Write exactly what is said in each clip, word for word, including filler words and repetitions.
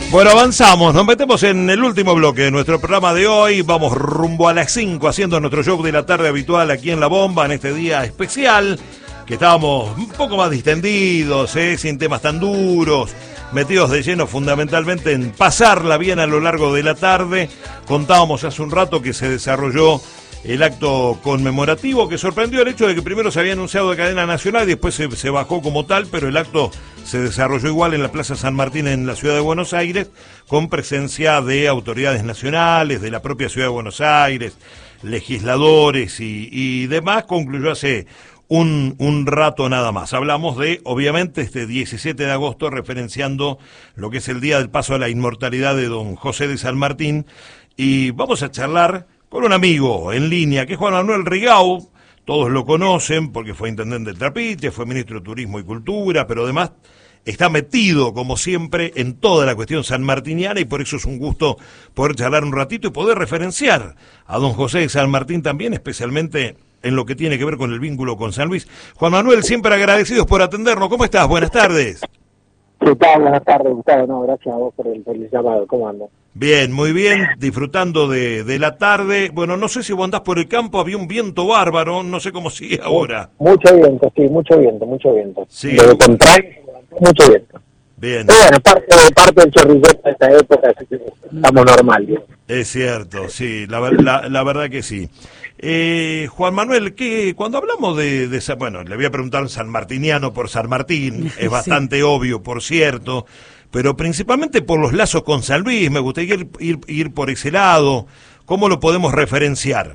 Bueno, avanzamos, nos metemos en el último bloque de nuestro programa de hoy. Vamos rumbo a las cinco haciendo nuestro show de la tarde habitual aquí en La Bomba, en este día especial, que estábamos un poco más distendidos, ¿eh? Sin temas tan duros, metidos de lleno fundamentalmente en pasarla bien a lo largo de la tarde. Contábamos hace un rato que se desarrolló el acto conmemorativo, que sorprendió el hecho de que primero se había anunciado de cadena nacional y después se, se bajó como tal, pero el acto se desarrolló igual en la Plaza San Martín en la ciudad de Buenos Aires, con presencia de autoridades nacionales, de la propia ciudad de Buenos Aires, legisladores y, y demás. Concluyó hace un, un rato nada más. Hablamos de, obviamente, este diecisiete de agosto, referenciando lo que es el Día del Paso a la Inmortalidad de don José de San Martín, y vamos a charlar con un amigo en línea, que es Juan Manuel Rigau. Todos lo conocen porque fue intendente del Trapiche, fue ministro de Turismo y Cultura, pero además está metido, como siempre, en toda la cuestión sanmartiniana, y por eso es un gusto poder charlar un ratito y poder referenciar a don José de San Martín también, especialmente en lo que tiene que ver con el vínculo con San Luis. Juan Manuel, siempre agradecidos por atendernos. ¿Cómo estás? Buenas tardes. ¿Qué tal? Buenas tardes, Gustavo. No, gracias a vos por el, por el llamado. ¿Cómo andas? Bien, muy bien, disfrutando de, de la tarde. Bueno, no sé si vos andás por el campo, había un viento bárbaro, no sé cómo sigue ahora. Mucho viento, sí, mucho viento, mucho viento. Sí. De lo contrario, mucho viento. Bien. Pero bueno, parte, parte del chorrillete de esta época, así que estamos normal, ¿bien? Es cierto, sí, la, la, la verdad que sí. Eh, Juan Manuel, ¿qué, cuando hablamos de, de... Bueno, le voy a preguntar sanmartiniano por San Martín, es bastante sí. obvio, por cierto, pero principalmente por los lazos con San Luis, me gustaría ir, ir, ir por ese lado. ¿Cómo lo podemos referenciar?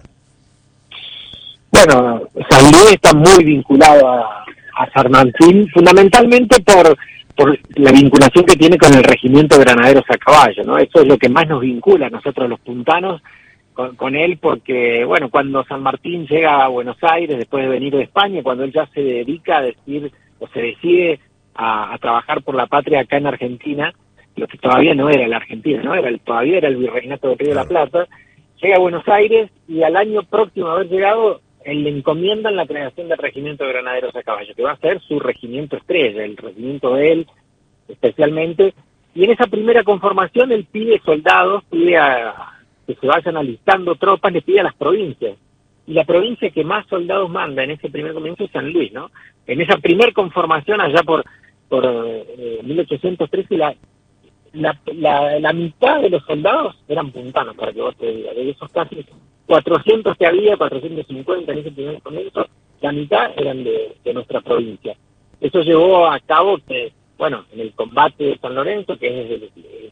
Bueno, San Luis está muy vinculado a, a San Martín, fundamentalmente por, por la vinculación que tiene con el regimiento de granaderos a caballo, ¿no? Eso es lo que más nos vincula a nosotros los puntanos con, con él, porque, bueno, cuando San Martín llega a Buenos Aires, después de venir de España, cuando él ya se dedica a decir, o se decide a, a trabajar por la patria acá en Argentina, lo que todavía no era la Argentina, ¿no? Era el, todavía era el Virreinato del Río de la Plata, llega a Buenos Aires y al año próximo a haber llegado, él le encomiendan la creación del regimiento de granaderos a caballo, que va a ser su regimiento estrella, el regimiento de él especialmente, y en esa primera conformación él pide soldados, pide a, que se vayan alistando tropas, le pide a las provincias, y la provincia que más soldados manda en ese primer comienzo es San Luis, ¿no? En esa primer conformación allá por, por eh, mil ochocientos trece, la, la, la, la mitad de los soldados eran puntanos, para que vos te digas, de esos casi cuatrocientos que había, cuatrocientos cincuenta en ese primer comienzo, la mitad eran de, de nuestra provincia. Eso llevó a cabo que, bueno, en el combate de San Lorenzo, que es el, el,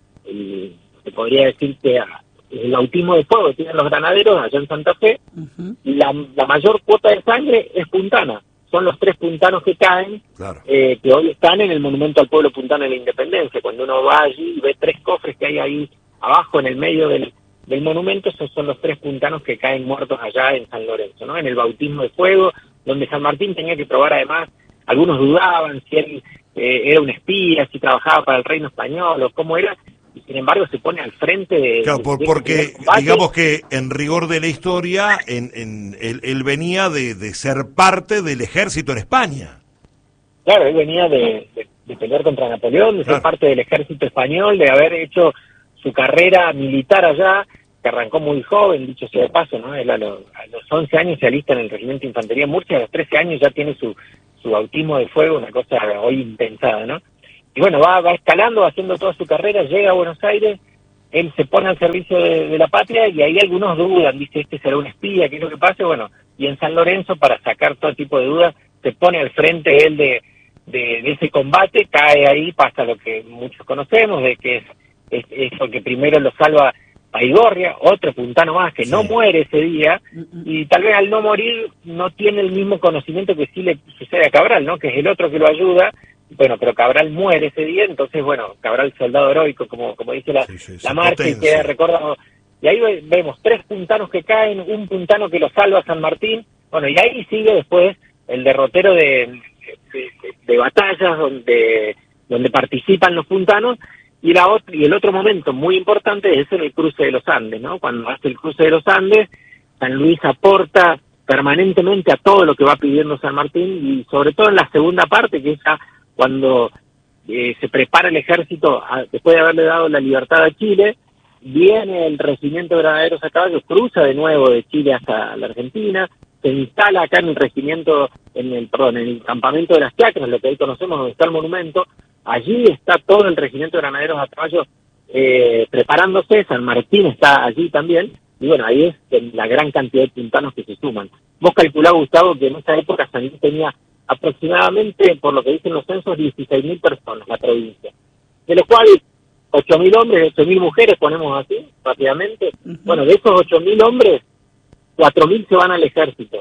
el se podría decir que el bautismo de fuego que tienen los granaderos allá en Santa Fe, uh-huh. la, la mayor cuota de sangre es puntana. Son los tres puntanos que caen, claro. eh, que hoy están en el Monumento al Pueblo Puntano de la Independencia. Cuando uno va allí y ve tres cofres que hay ahí abajo en el medio del del monumento, esos son los tres puntanos que caen muertos allá en San Lorenzo, ¿no? En el bautismo de fuego, donde San Martín tenía que probar, además, algunos dudaban si él eh, era un espía, si trabajaba para el reino español o cómo era, y sin embargo se pone al frente de... Claro, por, de porque digamos que en rigor de la historia, en, en él, él venía de, de ser parte del ejército en España. Claro, él venía de, de, de pelear contra Napoleón, de claro. ser parte del ejército español, de haber hecho su carrera militar allá, que arrancó muy joven, dicho sea de paso, ¿no? Él a, lo, a los once años se alista en el Regimiento de Infantería Murcia, a los trece años ya tiene su, su bautismo de fuego, una cosa hoy impensada, ¿no? Y bueno, va, va escalando, va haciendo toda su carrera, llega a Buenos Aires, él se pone al servicio de, de la patria, y ahí algunos dudan, dice, este será un espía, ¿qué es lo que pasa? Bueno, y en San Lorenzo, para sacar todo tipo de dudas, se pone al frente él de, de, de ese combate, cae ahí, pasa lo que muchos conocemos, de que es es eso que primero lo salva Baigorria, otro puntano más que sí. no muere ese día, y tal vez al no morir no tiene el mismo conocimiento que sí le sucede a Cabral, ¿no? Que es el otro que lo ayuda, bueno, pero Cabral muere ese día, entonces, bueno, Cabral soldado heroico, como como dice la, sí, sí, la marcha, y queda recordado. Y ahí vemos tres puntanos que caen, un puntano que lo salva a San Martín, bueno, y ahí sigue después el derrotero de, de, de, de batallas donde, donde participan los puntanos. Y, la otra, y el otro momento muy importante es en el cruce de los Andes, ¿no? Cuando hace el cruce de los Andes, San Luis aporta permanentemente a todo lo que va pidiendo San Martín, y sobre todo en la segunda parte, que es ya cuando eh, se prepara el ejército, a, después de haberle dado la libertad a Chile, viene el regimiento de granaderos a caballo, cruza de nuevo de Chile hasta la Argentina, se instala acá en el regimiento, en el, perdón, en el campamento de las Chacras, lo que hoy conocemos, donde está el monumento. Allí está todo el regimiento de granaderos a caballo eh, preparándose, San Martín está allí también, y bueno, ahí es la gran cantidad de puntanos que se suman. Vos calculá, Gustavo, que en esa época San Luis tenía aproximadamente, por lo que dicen los censos, dieciséis mil personas, la provincia, de los cuales ocho mil hombres, ocho mil mujeres, ponemos así, rápidamente. Uh-huh. Bueno, de esos ocho mil hombres, cuatro mil se van al ejército.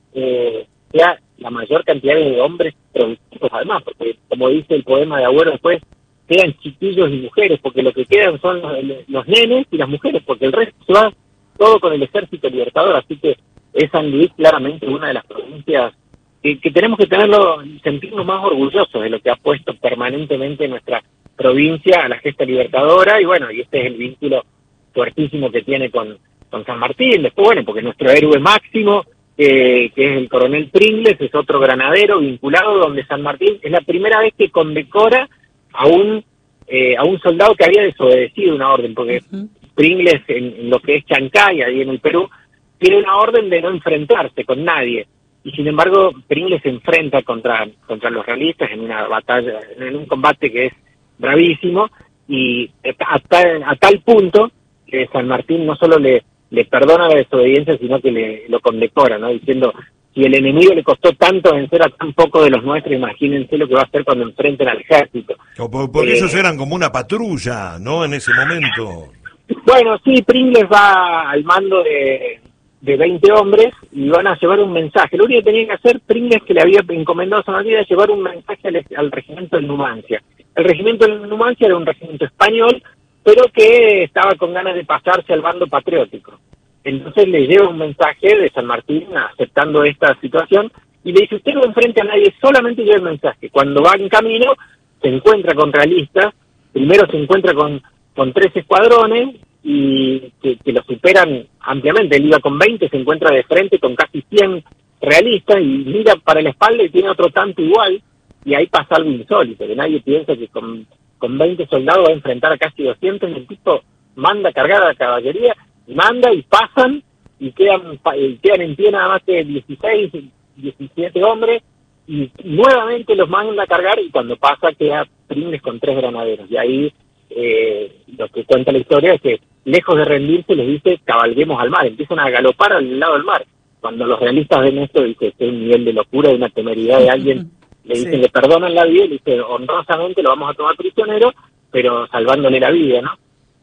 Eh, sea la mayor cantidad de hombres productivos, además, porque como dice el poema de Agüero después, quedan chiquillos y mujeres, porque lo que quedan son los, los nenes y las mujeres, porque el resto se va todo con el ejército libertador, así que es San Luis claramente una de las provincias que, que tenemos que tenerlo, sentirnos más orgullosos de lo que ha puesto permanentemente nuestra provincia a la gesta libertadora, y bueno, y este es el vínculo fuertísimo que tiene con, con San Martín. Después, bueno, porque nuestro héroe máximo, eh, que es el coronel Pringles, es otro granadero vinculado, donde San Martín es la primera vez que condecora a un eh, a un soldado que había desobedecido una orden, porque uh-huh. Pringles, en, en lo que es Chancay, ahí en el Perú, tiene una orden de no enfrentarse con nadie, y sin embargo Pringles se enfrenta contra contra los realistas en una batalla, en un combate que es bravísimo, y a tal, a tal punto que San Martín no solo le, le perdona la desobediencia, sino que le lo condecora, ¿no? Diciendo, si el enemigo le costó tanto vencer a tan poco de los nuestros, imagínense lo que va a hacer cuando enfrenten al ejército. Porque eh, ellos eran como una patrulla, ¿no? En ese momento. Bueno, sí, Pringles va al mando de, de veinte hombres y van a llevar un mensaje. Lo único que tenían que hacer Pringles, que le había encomendado a San Martín, era llevar un mensaje al, al regimiento de Numancia. El regimiento de Numancia era un regimiento español, pero que estaba con ganas de pasarse al bando patriótico. Entonces le lleva un mensaje de San Martín aceptando esta situación y le dice, usted no enfrente a nadie, solamente lleva el mensaje. Cuando va en camino se encuentra con realistas, primero se encuentra con, con tres escuadrones y que, que lo superan ampliamente. Él iba con veinte, se encuentra de frente con casi cien realistas y mira para la espalda y tiene otro tanto igual. Y ahí pasa algo insólito, que nadie piensa que con, con veinte soldados va a enfrentar a casi doscientos, y el tipo manda cargar a la caballería, y manda y pasan, y quedan y quedan en pie nada más que dieciséis, diecisiete hombres, y nuevamente los manda a cargar, y cuando pasa queda Pringles con tres granaderos. Y ahí eh, lo que cuenta la historia es que, lejos de rendirse, les dice, cabalguemos al mar, empiezan a galopar al lado del mar. Cuando los realistas ven esto, dice, este es un nivel de locura, de una temeridad de alguien. Le dicen, sí. Le perdonan la vida, y le dicen, honrosamente lo vamos a tomar prisionero, pero salvándole la vida, ¿no?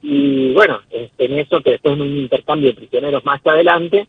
Y bueno, en eso, que después en un intercambio de prisioneros más adelante,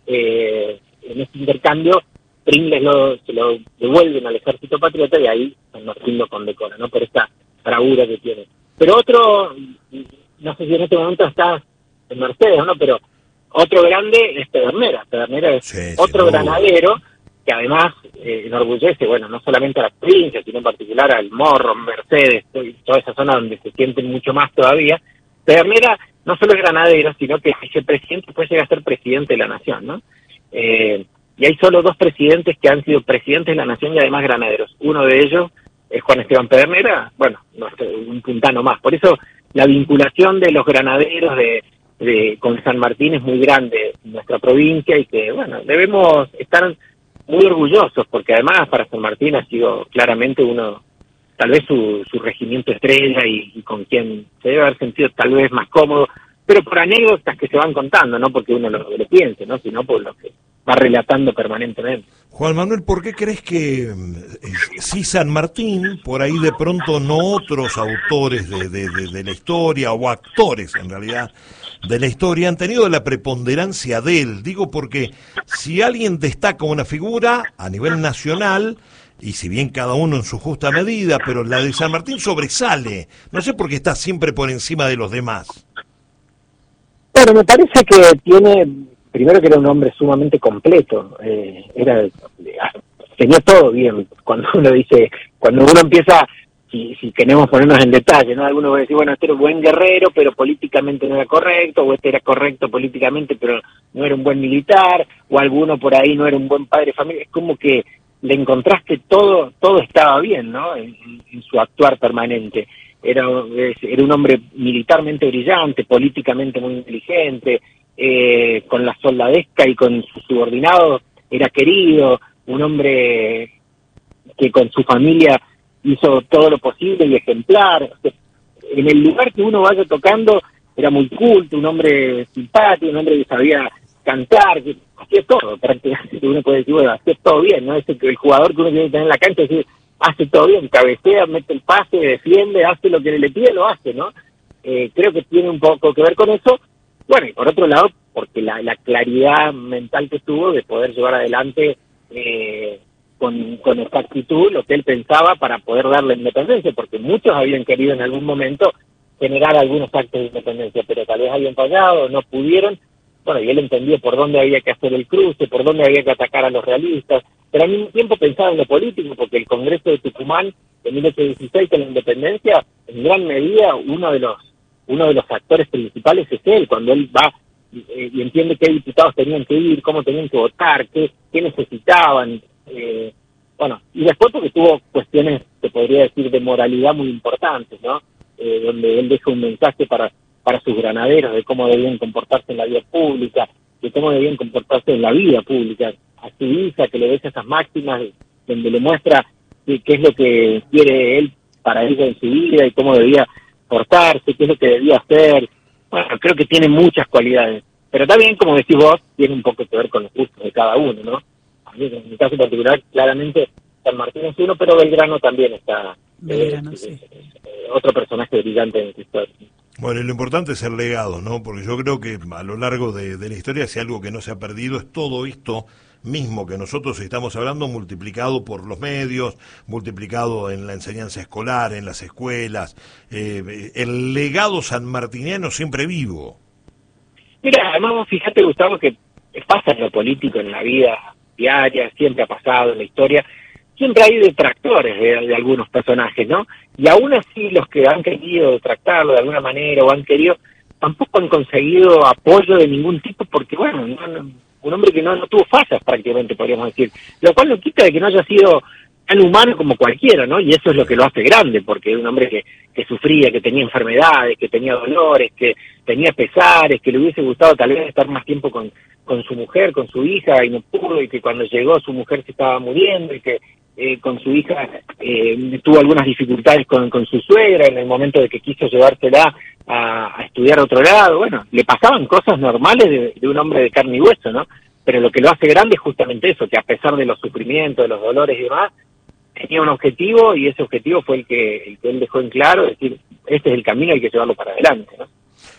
eh, en ese intercambio, Pringles lo, se lo devuelven al ejército patriota, y ahí San Martín lo condecora, ¿no? Por esta bravura que tiene. Pero otro, no sé si en este momento está en Mercedes, ¿no? Pero otro grande es Pedernera. Pedernera es sí, otro granadero, que además eh, enorgullece, bueno, no solamente a la provincia, sino en particular al Morro, Mercedes, toda esa zona donde se sienten mucho más todavía. Pedernera no solo es granadero, sino que es vicepresidente, después llega a ser presidente de la nación, ¿no? Eh, y hay solo dos presidentes que han sido presidentes de la nación y además granaderos. Uno de ellos es Juan Esteban Pedernera, bueno, un puntano más. Por eso la vinculación de los granaderos de, de con San Martín es muy grande en nuestra provincia, y que, bueno, debemos estar muy orgullosos, porque además para San Martín ha sido claramente uno, tal vez su, su regimiento estrella, y, y con quien se debe haber sentido tal vez más cómodo, pero por anécdotas que se van contando, no porque uno lo, lo piense, ¿no? Sino por lo que va relatando permanentemente. Juan Manuel, ¿por qué crees que eh, sí San Martín, por ahí de pronto no otros autores de, de, de, de la historia, o actores en realidad de la historia, han tenido la preponderancia de él? Digo porque si alguien destaca una figura a nivel nacional, y si bien cada uno en su justa medida, pero la de San Martín sobresale, no sé por qué está siempre por encima de los demás. Bueno, me parece que tiene, primero que era un hombre sumamente completo, eh, era tenía todo bien. Cuando uno dice, cuando uno empieza, si, si queremos ponernos en detalle, ¿no? Algunos van a decir, bueno, este era un buen guerrero, pero políticamente no era correcto, o este era correcto políticamente, pero no era un buen militar, o alguno por ahí no era un buen padre de familia. Es como que le encontrás que todo todo estaba bien, ¿no? En, en su actuar permanente. Era, era un hombre militarmente brillante, políticamente muy inteligente, eh, con la soldadesca y con sus subordinados era querido, un hombre que con su familia hizo todo lo posible y ejemplar. En el lugar que uno vaya tocando era muy culto, un hombre simpático, un hombre que sabía cantar, que hacía todo, prácticamente uno puede decir, bueno, hacía todo bien, ¿no? Es el, el jugador que uno tiene que tener en la cancha, es decir, hace todo bien, cabecea, mete el pase, defiende, hace lo que le pide, lo hace, ¿no? Eh, creo que tiene un poco que ver con eso. Bueno, y por otro lado, porque la, la claridad mental que tuvo de poder llevar adelante eh, con, con exactitud lo que él pensaba para poder darle independencia, porque muchos habían querido en algún momento generar algunos actos de independencia, pero tal vez habían fallado, no pudieron. Bueno, y él entendió por dónde había que hacer el cruce, por dónde había que atacar a los realistas, pero al mismo tiempo pensaba en lo político, porque el Congreso de Tucumán en mil ochocientos dieciséis, con la independencia, en gran medida uno de los uno de los actores principales es él, cuando él va eh, y entiende qué diputados tenían que ir, cómo tenían que votar, qué, qué necesitaban. Eh, bueno, y después porque tuvo cuestiones, se podría decir, de moralidad muy importantes, ¿no? Eh, donde él deja un mensaje para para sus granaderos de cómo debían comportarse en la vida pública, de cómo debían comportarse en la vida pública, a su hija, que le deja esas máximas donde le muestra qué, qué es lo que quiere él para ella en su vida y cómo debía portarse, qué es lo que debía hacer. Bueno, creo que tiene muchas cualidades, pero también, como decís vos, tiene un poco que ver con los gustos de cada uno, ¿no? A mí, en mi caso particular, claramente San Martín es uno, pero Belgrano también está, Belgrano, eh, sí. eh, eh, otro personaje brillante en esta historia. Bueno, y lo importante es el legado, ¿no? Porque yo creo que a lo largo de, de la historia, si algo que no se ha perdido es todo esto mismo que nosotros estamos hablando, multiplicado por los medios, multiplicado en la enseñanza escolar, en las escuelas, eh, el legado sanmartiniano siempre vivo. Mira, además, fíjate, Gustavo, que pasa en lo político, en la vida diaria, siempre ha pasado en la historia, siempre hay detractores de, de algunos personajes, ¿no? Y aún así los que han querido detractarlo de alguna manera o han querido, tampoco han conseguido apoyo de ningún tipo porque, bueno, no, no, un hombre que no, no tuvo fallas prácticamente, podríamos decir. Lo cual no quita de que no haya sido tan humano como cualquiera, ¿no? Y eso es lo que lo hace grande, porque es un hombre que, que sufría, que tenía enfermedades, que tenía dolores, que tenía pesares, que le hubiese gustado tal vez estar más tiempo con, con su mujer, con su hija, y no pudo, y que cuando llegó su mujer se estaba muriendo, y que Eh, con su hija eh, tuvo algunas dificultades con, con su suegra en el momento de que quiso llevársela a, a estudiar a otro lado. Bueno, le pasaban cosas normales de, de un hombre de carne y hueso, ¿no? Pero lo que lo hace grande es justamente eso, que a pesar de los sufrimientos, de los dolores y demás, tenía un objetivo, y ese objetivo fue el que, el que él dejó en claro, es decir, este es el camino, hay que llevarlo para adelante, ¿no?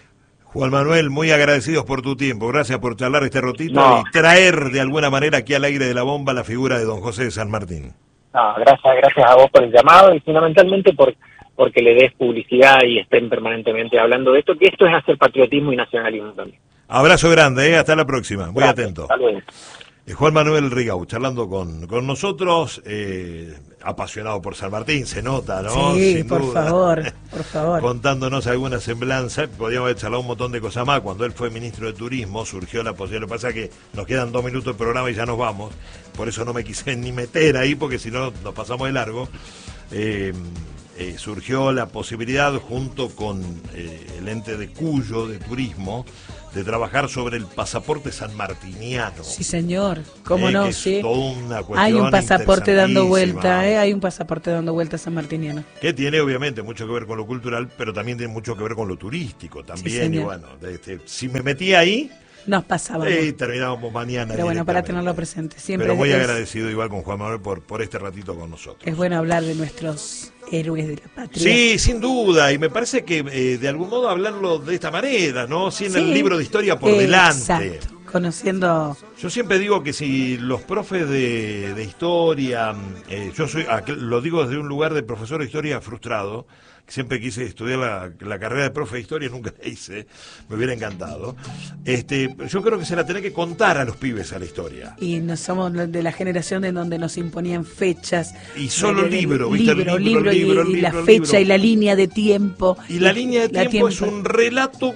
Juan Manuel, muy agradecidos por tu tiempo, gracias por charlar este ratito No. y traer de alguna manera aquí al aire de la bomba la figura de don José de San Martín. No, gracias, gracias a vos por el llamado y fundamentalmente por porque le des publicidad y estén permanentemente hablando de esto, que esto es hacer patriotismo y nacionalismo también. Abrazo grande, ¿eh? Hasta la próxima, muy Gracias, atento. hasta luego. Eh, Juan Manuel Rigau, charlando con, con nosotros, eh, apasionado por San Martín, se nota, ¿no? Sí, Sin por duda. favor, por favor. Contándonos alguna semblanza, podíamos haber charlado un montón de cosas más. Cuando él fue ministro de Turismo surgió la posibilidad, lo que pasa es que nos quedan dos minutos de programa y ya nos vamos, por eso no me quise ni meter ahí, porque si no nos pasamos de largo. Eh, eh, surgió la posibilidad, junto con eh, el ente de Cuyo, de Turismo, de trabajar sobre el pasaporte sanmartiniano. Sí, señor, cómo Eh, no, que es sí. toda una cuestión Hay un pasaporte dando interesantísima, vuelta, ¿eh? Hay un pasaporte dando vuelta sanmartiniano. que tiene obviamente mucho que ver con lo cultural, pero también tiene mucho que ver con lo turístico también. Sí, Y señor. bueno, este, si me metí ahí, Nos pasábamos. eh, terminábamos mañana. Pero bueno, para directamente. tenerlo presente. Siempre Pero muy es, agradecido igual con Juan Manuel por, por este ratito con nosotros. es bueno hablar de nuestros héroes de la patria. Sí, sin duda, y me parece que eh, de algún modo hablarlo de esta manera, ¿no? Sin el Sí, libro de historia por exacto. delante. Conociendo. Yo siempre digo que si los profes de, de historia, eh, yo soy, ah, lo digo desde un lugar de profesor de historia frustrado, que siempre quise estudiar la, la carrera de profe de historia, nunca la hice, me hubiera encantado. Este, yo creo que se la tenés que contar a los pibes a la historia. Y no somos de la generación en donde nos imponían fechas. Y solo de- de- libro, ¿viste? libro, El libro, libro, y- libro, y, libro, la libro. fecha y la línea de tiempo. Y la línea de la tiempo, es un relato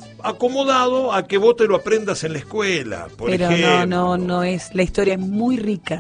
acomodado a que vos te lo aprendas en la escuela, por Pero ejemplo. no, no, no es. La historia es muy rica.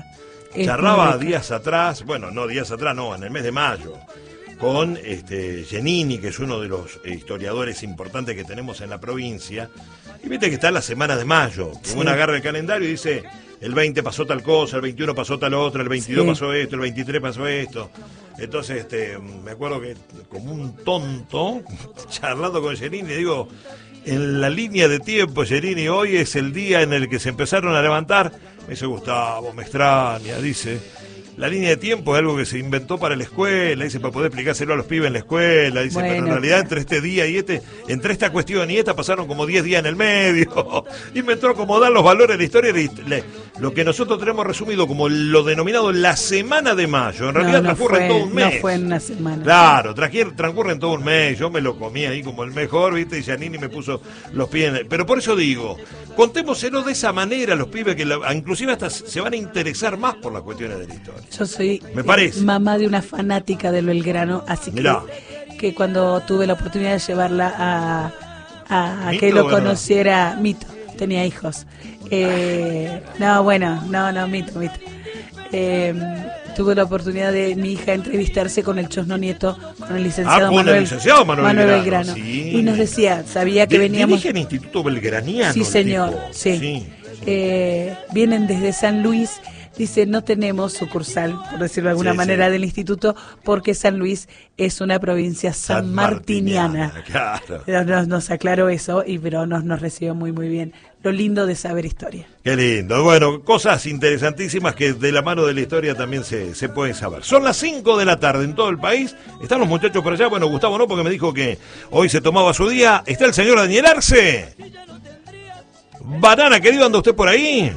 Es Charlaba días atrás, bueno, no días atrás, no, en el mes de mayo, con este Giannini, que es uno de los historiadores importantes que tenemos en la provincia. Y viste que está la semana de mayo, que Sí. uno agarra el calendario y dice, el veinte pasó tal cosa, el veintiuno pasó tal otra, el veintidós Sí. pasó esto, el veintitrés pasó esto. Entonces, este, me acuerdo que como un tonto, charlando con Giannini, digo, en la línea de tiempo, Giannini, hoy es el día en el que se empezaron a levantar. Me dice, Gustavo, me extraña, dice. La línea de tiempo es algo que se inventó para la escuela, dice, para poder explicárselo a los pibes en la escuela, dice, Bueno, pero en realidad claro. entre este día y este, entre esta cuestión y esta pasaron como diez días en el medio. Inventó acomodar los valores de la historia, y le- lo que nosotros tenemos resumido como lo denominado la semana de mayo. En realidad No, no transcurre fue, todo un mes. No fue en una semana. Claro, traquier- transcurre en todo un mes, yo me lo comí ahí como el mejor, ¿viste? Y Giannini me puso los pies en el... Pero por eso digo, contémoselo de esa manera a los pibes que la- inclusive hasta se van a interesar más por las cuestiones de la historia. Yo soy Me parece. eh, mamá de una fanática de Belgrano, así Mirá. que, que cuando tuve la oportunidad de llevarla a, a, a ¿Mito que lo o verdad? conociera, Mito, tenía hijos. Eh, no, bueno, no, no, Mito, Mito. Eh, tuve la oportunidad de mi hija entrevistarse con el Chosno Nieto, con el licenciado Ah, con el Manuel, licenciado Manuel Belgrano, Belgrano. sí. Y nos decía, sabía que Di- veníamos... Dirige el Instituto Belgraniano. Sí, el señor, tipo. sí. Eh, vienen desde San Luis. Dice, no tenemos sucursal, por decirlo de alguna Sí, manera, sí. del instituto, porque San Luis es una provincia sanmartiniana. Claro. Nos, nos- nos aclaró eso, y pero nos, nos recibió muy, muy bien. Lo lindo de saber historia. Qué lindo. Bueno, cosas interesantísimas que de la mano de la historia también se, se pueden saber. Son las cinco de la tarde en todo el país. Están los muchachos por allá. Bueno, Gustavo no, porque me dijo que hoy se tomaba su día. ¿Está el señor Daniel Arce? Banana, querido, ¿anda usted por ahí?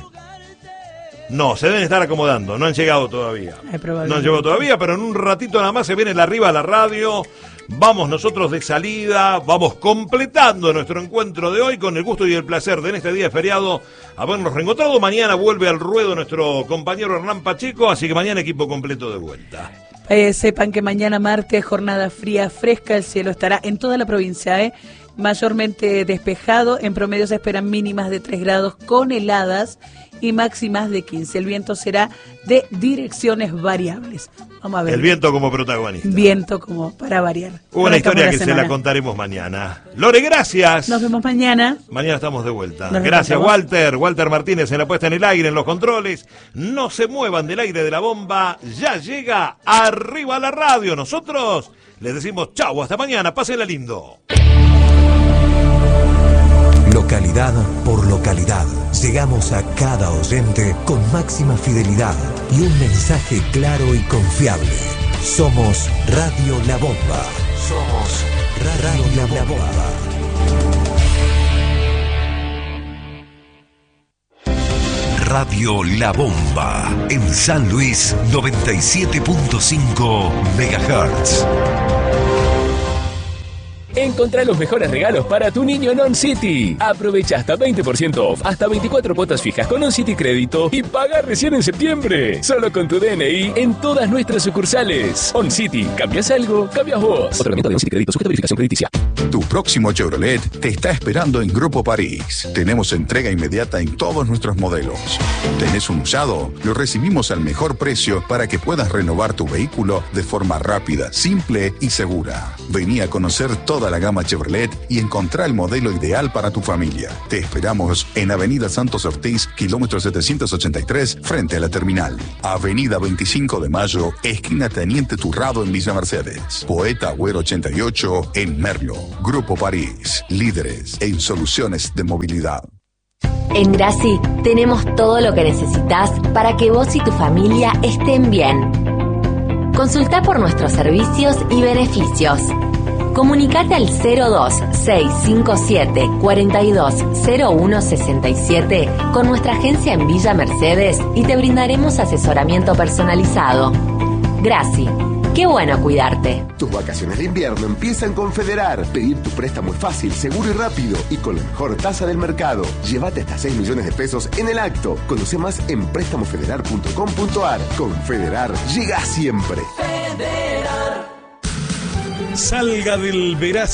No, se deben estar acomodando, no han llegado todavía. Ay, probablemente. No han llegado todavía, pero en un ratito nada más se viene la arriba a la radio. Vamos nosotros de salida, vamos completando nuestro encuentro de hoy con el gusto y el placer de en este día de feriado habernos reencontrado. Mañana vuelve al ruedo nuestro compañero Hernán Pacheco, así que mañana equipo completo de vuelta. Eh, sepan que mañana martes, jornada fría, fresca, el cielo estará en toda la provincia, ¿eh? Mayormente despejado, en promedio se esperan mínimas de tres grados con heladas y máximas de quince. El viento será de direcciones variables. Vamos a ver. El viento como protagonista. Viento como para variar. Una historia Arrancamos que se semana. la contaremos mañana. Lore, gracias. Nos vemos mañana. Mañana estamos de vuelta. Nos Gracias, reencontramos. Walter. Walter Martínez en la puesta en el aire, en los controles. No se muevan del aire de la bomba. Ya llega Arriba la Radio. Nosotros les decimos chau, hasta mañana. Pásenla lindo. Localidad por localidad. Llegamos a cada oyente con máxima fidelidad y un mensaje claro y confiable. Somos Radio La Bomba. Somos Ra- Radio La Bomba. Radio La Bomba. En San Luis, noventa y siete punto cinco megahertz. Encontrá los mejores regalos para tu niño en OnCity. Aprovecha hasta veinte por ciento off, hasta veinticuatro cuotas fijas con OnCity Crédito y paga recién en septiembre. Solo con tu D N I en todas nuestras sucursales. OnCity, ¿cambias algo? Cambias vos. Otorgamiento de OnCity Crédito, sujeta a verificación crediticia. Tu próximo Chevrolet te está esperando en Grupo París. Tenemos entrega inmediata en todos nuestros modelos. ¿Tenés un usado? Lo recibimos al mejor precio para que puedas renovar tu vehículo de forma rápida, simple y segura. Vení a conocer toda la gama Chevrolet y encontrá el modelo ideal para tu familia. Te esperamos en Avenida Santos Ortiz, kilómetro setecientos ochenta y tres, frente a la terminal. Avenida veinticinco de Mayo, esquina Teniente Turrado en Villa Mercedes. Poeta Agüero ochenta y ocho en Merlo. Grupo París, líderes en soluciones de movilidad. En Graci tenemos todo lo que necesitas para que vos y tu familia estén bien. Consulta por nuestros servicios y beneficios. Comunicate al cero dos seis cinco siete cuatro dos cero uno seis siete con nuestra agencia en Villa Mercedes y te brindaremos asesoramiento personalizado. Graci, qué bueno cuidarte. Tus vacaciones de invierno empiezan con Federar. Pedir tu préstamo es fácil, seguro y rápido y con la mejor tasa del mercado. Llévate hasta seis millones de pesos en el acto. Conoce más en préstamo federar punto com punto a r. Con Federar, llega siempre. Salga del veraz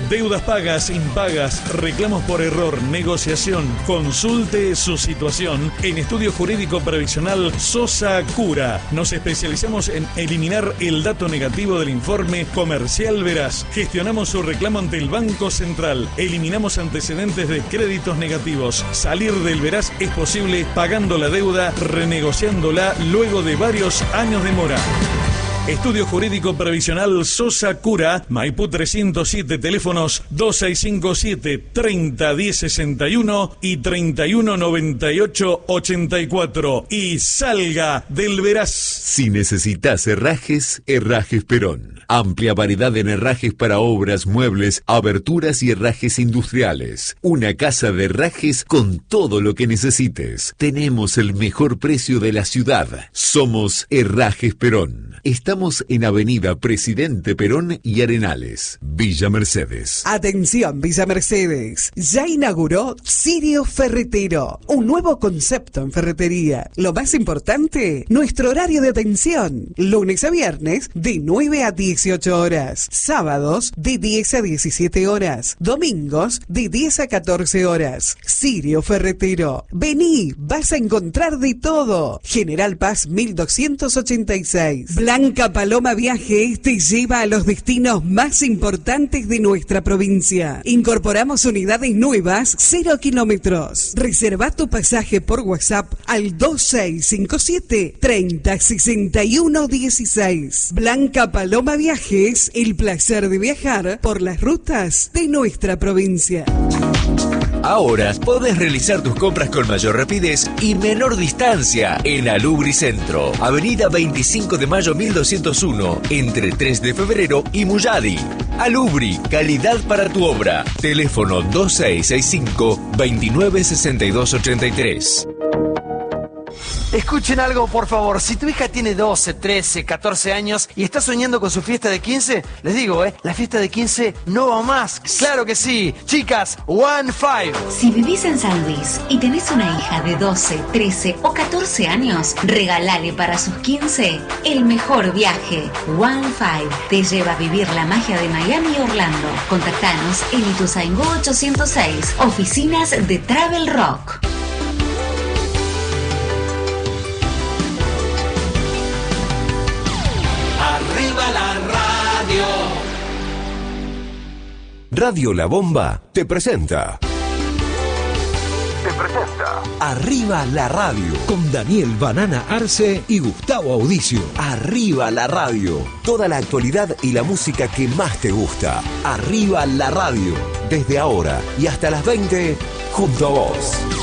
Deudas pagas, impagas, reclamos por error, negociación. Consulte su situación en Estudio Jurídico Previsional Sosa Cura. Nos especializamos en eliminar el dato negativo del informe comercial veraz. Gestionamos su reclamo ante el Banco Central. Eliminamos antecedentes de créditos negativos. Salir del veraz es posible pagando la deuda, renegociándola luego de varios años de mora. Estudio Jurídico Previsional Sosa Cura, Maipú trescientos siete, teléfonos dos seis cinco siete, treinta, diez sesenta y uno y treinta y uno noventa y ocho ochenta y cuatro. Y salga del veraz. Si necesitas herrajes, Herrajes Perón. Amplia variedad en herrajes para obras, muebles, aberturas y herrajes industriales. Una casa de herrajes con todo lo que necesites. Tenemos el mejor precio de la ciudad. Somos Herrajes Perón. Estamos en Avenida Presidente Perón y Arenales, Villa Mercedes. Atención, Villa Mercedes. Ya inauguró Sirio Ferretero, un nuevo concepto en ferretería. Lo más importante, nuestro horario de atención. Lunes a viernes, de nueve a dieciocho horas. Sábados, de diez a diecisiete horas. Domingos, de diez a catorce horas. Sirio Ferretero. Vení, vas a encontrar de todo. General Paz mil doscientos ochenta y seis. Blanca Paloma Viajes te lleva a los destinos más importantes de nuestra provincia. Incorporamos unidades nuevas, cero kilómetros. Reserva tu pasaje por WhatsApp al dos seis cinco siete, treinta, sesenta y uno dieciséis. Blanca Paloma Viajes, el placer de viajar por las rutas de nuestra provincia. Ahora podés realizar tus compras con mayor rapidez y menor distancia en Alubri Centro, Avenida veinticinco de mayo mil doscientos uno, entre tres de febrero y Muyadi. Alubri, calidad para tu obra. Teléfono dos seis seis cinco, veintinueve sesenta y dos ochenta y tres. Escuchen algo, por favor. Si tu hija tiene doce, trece, catorce años y está soñando con su fiesta de quince, les digo, ¿eh? La fiesta de quince no va más. ¡Claro que sí! Chicas, One Five. Si vivís en San Luis y tenés una hija de doce, trece o catorce años, regalale para sus quince el mejor viaje. One Five te lleva a vivir la magia de Miami y Orlando. Contactanos en Ituzaingó ochocientos seis, oficinas de Travel Rock. Arriba la radio. Radio La Bomba te presenta. Te presenta. Arriba la radio. Con Daniel Banana Arce y Gustavo Audicio. Arriba la radio. Toda la actualidad y la música que más te gusta. Arriba la radio. Desde ahora y hasta las veinte, junto a vos.